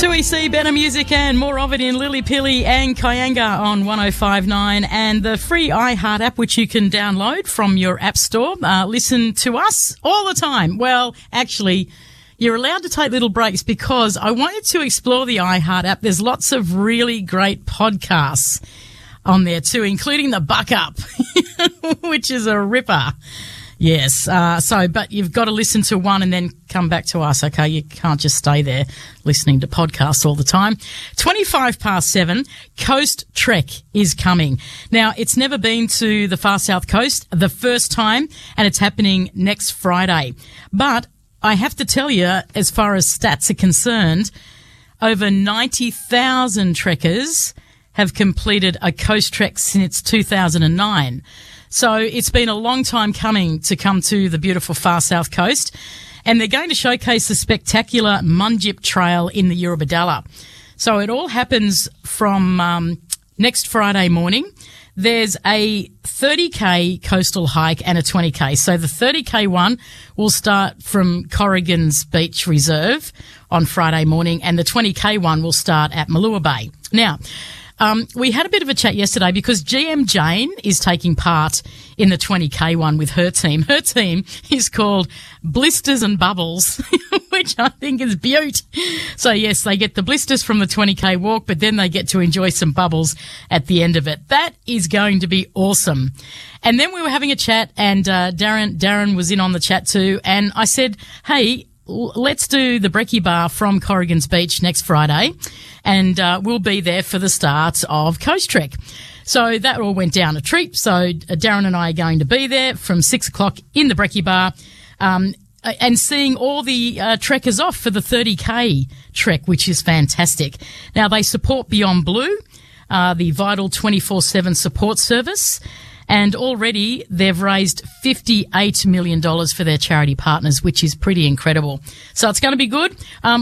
2EC, better music and more of it in Lillipilly and Kayanga on 105.9 and the free iHeart app, which you can download from your app store. Listen to us all the time. Well, actually, you're allowed to take little breaks because I want you to explore the iHeart app. There's lots of really great podcasts on there too, including the Buck Up, which is a ripper. Yes, but you've got to listen to one and then come back to us, okay? You can't just stay there listening to podcasts all the time. 7:25, Coast Trek is coming. Now, it's never been to the far south coast, the first time, and it's happening next Friday. But I have to tell you, as far as stats are concerned, over 90,000 trekkers have completed a coast trek since 2009. So it's been a long time coming to come to the beautiful far south coast, and they're going to showcase the spectacular Munjip Trail in the Eurobodalla. So it all happens from next Friday morning. There's a 30k coastal hike and a 20k. So the 30k one will start from Corrigan's Beach Reserve on Friday morning, and the 20k one will start at Malua Bay. Now, we had a bit of a chat yesterday because GM Jane is taking part in the 20k one with her team. Her team is called Blisters and Bubbles, which I think is beaut. So yes, they get the blisters from the 20k walk, but then they get to enjoy some bubbles at the end of it. That is going to be awesome. And then we were having a chat, and Darren was in on the chat too, and I said, hey, let's do the Brekkie Bar from Corrigan's Beach next Friday, and we'll be there for the start of Coast Trek. So that all went down a treat. So Darren and I are going to be there from 6 o'clock in the Brekkie Bar, and seeing all the trekkers off for the 30k trek, which is fantastic. Now, they support Beyond Blue, the vital 24/7 support service. And already they've raised $58 million for their charity partners, which is pretty incredible. So it's going to be good. I'm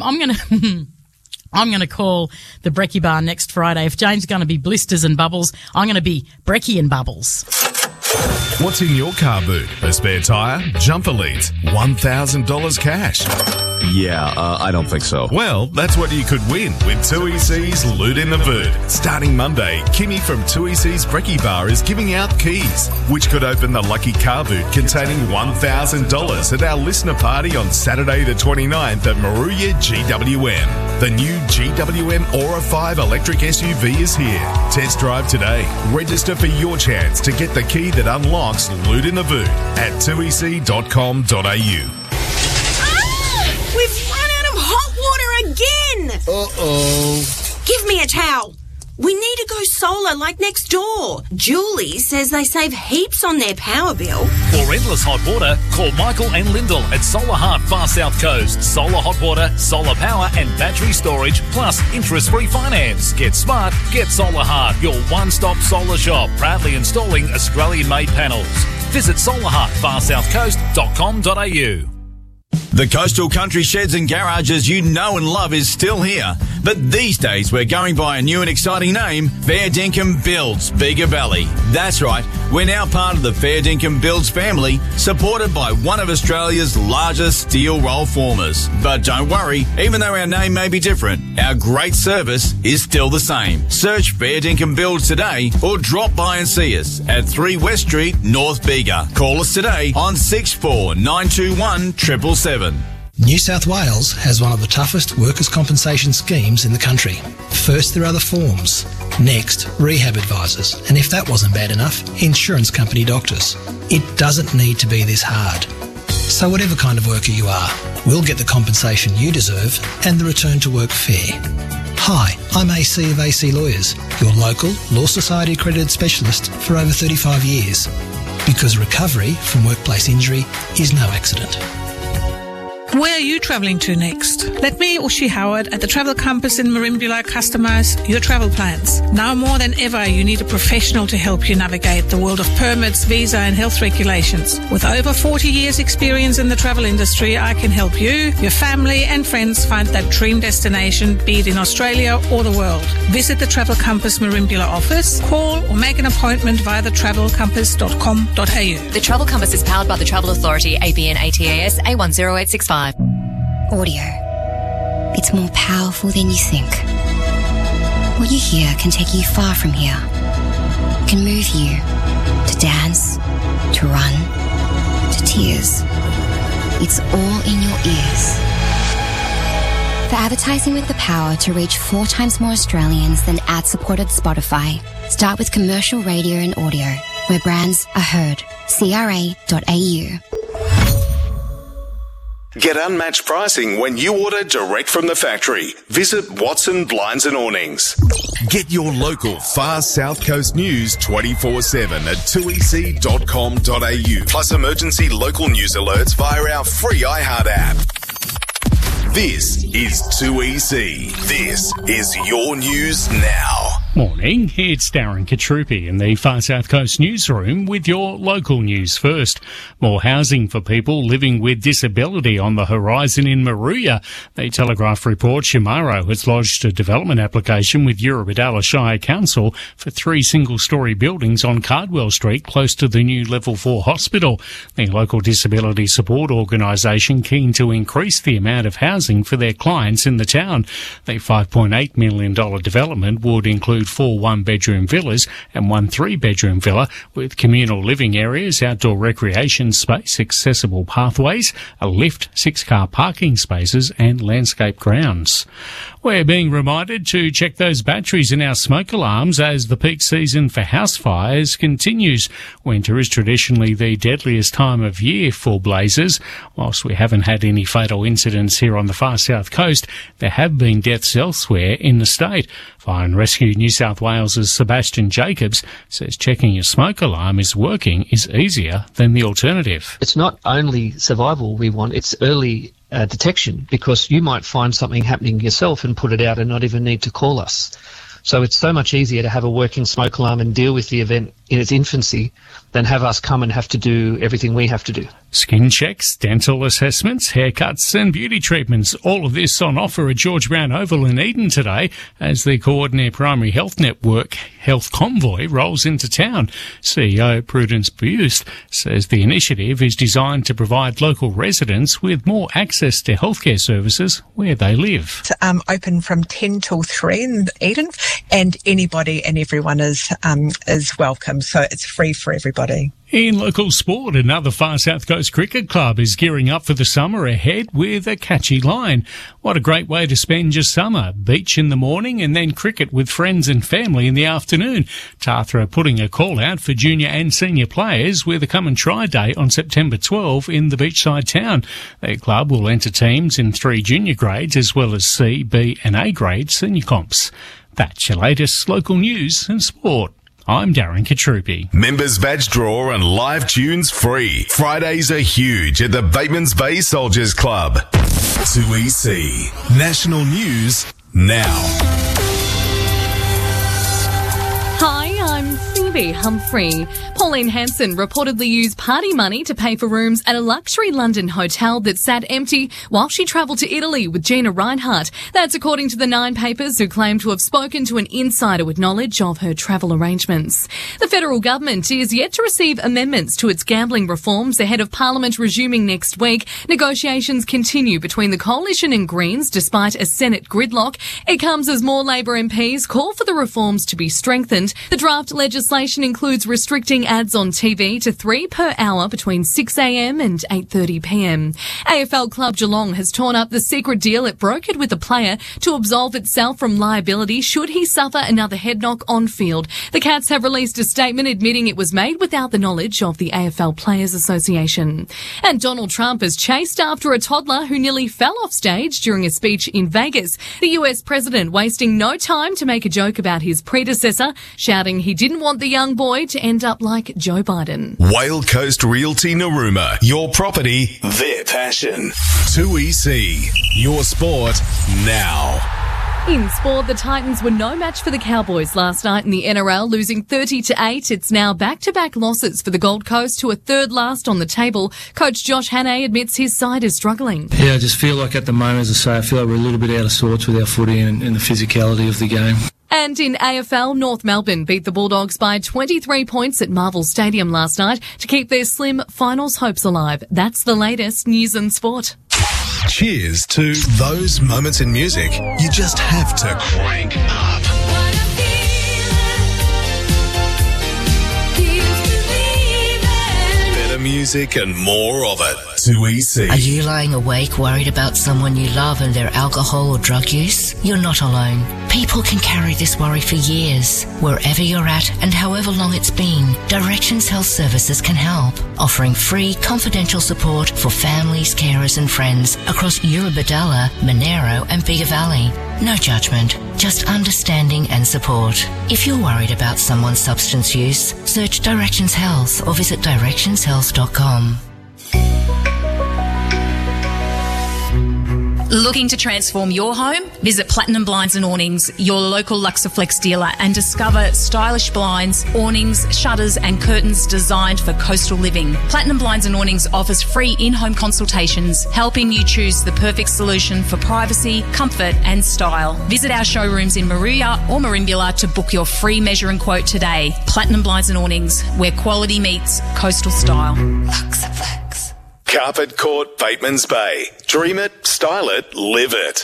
going to call the Brekkie Bar next Friday. If Jane's going to be Blisters and Bubbles, I'm going to be Brekkie and Bubbles. What's in your car boot? A spare tyre? Jumper leads? $1,000 cash? Yeah, I don't think so. Well, that's what you could win with 2EC's Loot in the Boot. Starting Monday, Kimmy from 2EC's Brekkie Bar is giving out keys, which could open the lucky car boot containing $1,000 at our listener party on Saturday the 29th at Maruya GWM. The new GWM Aura 5 electric SUV is here. Test drive today. Register for your chance to get the key that unlocks Loot in the Boot at 2ec.com.au. We've run out of hot water again! Uh-oh. Give me a towel. We need to go solar like next door. Julie says they save heaps on their power bill. For endless hot water, call Michael and Lyndall at Solar Heart Far South Coast. Solar hot water, solar power and battery storage, plus interest-free finance. Get smart, get Solar Heart, your one-stop solar shop, proudly installing Australian-made panels. Visit solarheartfarsouthcoast.com.au. The Coastal Country Sheds and Garages you know and love is still here. But these days we're going by a new and exciting name, Fair Dinkum Builds Bega Valley. That's right, we're now part of the Fair Dinkum Builds family, supported by one of Australia's largest steel roll formers. But don't worry, even though our name may be different, our great service is still the same. Search Fair Dinkum Builds today or drop by and see us at 3 West Street, North Bega. Call us today on 64 921 777. New South Wales has one of the toughest workers' compensation schemes in the country. First, there are the forms. Next, rehab advisors. And if that wasn't bad enough, insurance company doctors. It doesn't need to be this hard. So whatever kind of worker you are, we'll get the compensation you deserve and the return to work fair. Hi, I'm AC of AC Lawyers, your local Law Society accredited specialist for over 35 years. Because recovery from workplace injury is no accident. Where are you travelling to next? Let me, Ushi Howard, at the Travel Compass in Merimbula customise your travel plans. Now more than ever, you need a professional to help you navigate the world of permits, visa and health regulations. With over 40 years experience in the travel industry, I can help you, your family and friends find that dream destination, be it in Australia or the world. Visit the Travel Compass Merimbula office, call or make an appointment via thetravelcompass.com.au. The Travel Compass is powered by the Travel Authority, ABN ATAS A10865. Audio. it's more powerful than you think. What you hear can take you far from here. It can move you to dance, to run, to tears. It's all in your ears. For advertising with the power to reach 4 times more Australians than ad-supported Spotify, start with commercial radio and audio, where brands are heard. CRA.au. Get unmatched pricing when you order direct from the factory. Visit Watson Blinds and Awnings. Get your local Far South Coast news 24/7 at 2ec.com.au. Plus emergency local news alerts via our free iHeart app. This is 2EC. This is your news now. Morning, it's Darren Katrupi in the Far South Coast newsroom with your local news first. More housing for people living with disability on the horizon in Moruya. The Telegraph reports Shimaro has lodged a development application with Eurobodalla Shire Council for 3 single-storey buildings on Cardwell Street close to the new Level 4 hospital. The local disability support organisation keen to increase the amount of housing for their clients in the town. The $5.8 million development would include 4 one-bedroom villas and 1 3-bedroom villa with communal living areas, outdoor recreation space, accessible pathways, a lift, 6-car parking spaces and landscape grounds. We're being reminded to check those batteries in our smoke alarms as the peak season for house fires continues. Winter is traditionally the deadliest time of year for blazes. Whilst we haven't had any fatal incidents here on the far south coast, there have been deaths elsewhere in the state. Fire and Rescue New South Wales' Sebastian Jacobs says checking your smoke alarm is working is easier than the alternative. It's not only survival we want, it's early detection, because you might find something happening yourself and put it out and not even need to call us. So it's so much easier to have a working smoke alarm and deal with the event in its infancy than have us come and have to do everything we have to do. Skin checks, dental assessments, haircuts and beauty treatments. All of this on offer at George Brown Oval in Eden today as the Coordinator Primary Health Network Health Convoy rolls into town. CEO Prudence Boost says the initiative is designed to provide local residents with more access to healthcare services where they live. It's open from 10 till 3 in Eden, and anybody and everyone is welcome, so it's free for everybody. In local sport, another Far South Coast cricket club is gearing up for the summer ahead with a catchy line. What a great way to spend your summer. Beach in the morning and then cricket with friends and family in the afternoon. Tathra putting a call out for junior and senior players with a come and try day on September 12 in the beachside town. The club will enter teams in 3 junior grades as well as C, B and A grade senior comps. That's your latest local news and sport. I'm Darren Katrupi. Members badge draw and live tunes free. Fridays are huge at the Batemans Bay Soldiers Club. 2EC. National News now. Hi, I'm Phoebe Humphrey. Pauline Hanson reportedly used party money to pay for rooms at a luxury London hotel that sat empty while she travelled to Italy with Gina Reinhardt. That's according to the Nine Papers, who claim to have spoken to an insider with knowledge of her travel arrangements. The federal government is yet to receive amendments to its gambling reforms ahead of Parliament resuming next week. Negotiations continue between the Coalition and Greens despite a Senate gridlock. It comes as more Labor MPs call for the reforms to be strengthened. The draft legislation includes restricting ads on TV to 3 per hour between 6 a.m. and 8:30 p.m. AFL club Geelong has torn up the secret deal it brokered with the player to absolve itself from liability should he suffer another head knock on field. The Cats have released a statement admitting it was made without the knowledge of the AFL Players Association. And Donald Trump is chased after a toddler who nearly fell off stage during a speech in Vegas. The US president wasting no time to make a joke about his predecessor, shouting he didn't want the young boy to end up like Joe Biden. Whale Coast Realty Narooma. Your property, their passion. 2EC. Your sport now. In sport, the Titans were no match for the Cowboys last night in the NRL, losing 30-8. It's now back-to-back losses for the Gold Coast, to a third last on the table. Coach Josh Hannay admits his side is struggling. Yeah, I just feel like at the moment, as I say, I feel like we're a little bit out of sorts with our footy and the physicality of the game. And in AFL, North Melbourne beat the Bulldogs by 23 points at Marvel Stadium last night to keep their slim finals hopes alive. That's the latest news and sport. Cheers to those moments in music you just have to crank up. Better music and more of it. 2EC. Are you lying awake worried about someone you love and their alcohol or drug use? You're not alone. People can carry this worry for years. Wherever you're at and however long it's been, Directions Health Services can help, offering free confidential support for families, carers and friends across Eurobodalla, Monero and Bega Valley. No judgment, just understanding and support. If you're worried about someone's substance use, search Directions Health or visit directionshealth.com. Looking to transform your home? Visit Platinum Blinds and Awnings, your local Luxaflex dealer, and discover stylish blinds, awnings, shutters and curtains designed for coastal living. Platinum Blinds and Awnings offers free in-home consultations, helping you choose the perfect solution for privacy, comfort and style. Visit our showrooms in Moruya or Merimbula to book your free measure and quote today. Platinum Blinds and Awnings, where quality meets coastal style. Luxaflex. Carpet Court, Bateman's Bay. Dream it, style it, live it.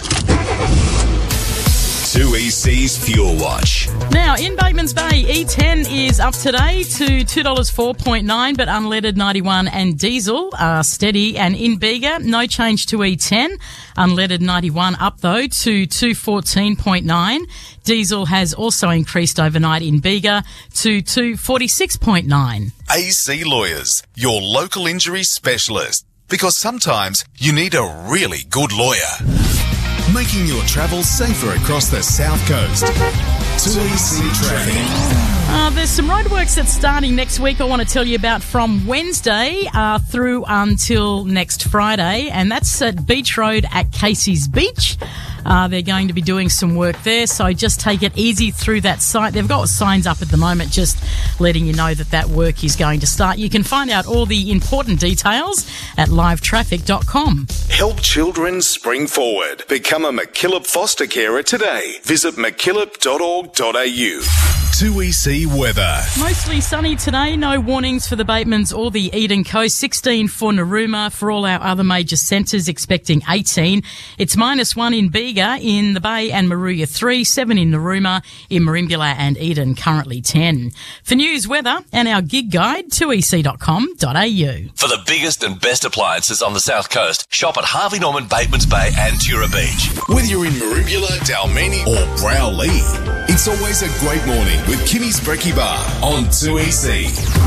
2EC's Fuel Watch. Now, in Bateman's Bay, E10 is up today to $2.49, but unleaded 91 and diesel are steady. And in Bega, no change to E10. Unleaded 91 up, though, to $2.14.9. Diesel has also increased overnight in Bega to $2.46.9. AC Lawyers, your local injury specialist. Because sometimes you need a really good lawyer. Making your travel safer across the South Coast. 2EC Traffic. There's some roadworks that's starting next week I want to tell you about from Wednesday through until next Friday, and that's at Beach Road at Casey's Beach. They're going to be doing some work there, so just take it easy through that site. They've got signs up at the moment just letting you know that that work is going to start. You can find out all the important details at livetraffic.com. Help children spring forward. Become a MacKillop foster carer today. Visit mackillop.org.au. 2EC weather. Mostly sunny today. No warnings for the Batemans or the Eden Coast. 16 for Narooma. For all our other major centres, expecting 18. It's -1 in Bega, in the Bay and Moruya 3. 7 in Narooma, in Merimbula and Eden, currently 10. For news, weather and our gig guide, 2EC.com.au. For the biggest and best appliances on the South Coast, shop at Harvey Norman, Batemans Bay and Tura Beach. Whether you're in Merimbula, Dalmeni or Browley, it's always a great morning with Kimmy's Brekkie Bar on 2EC.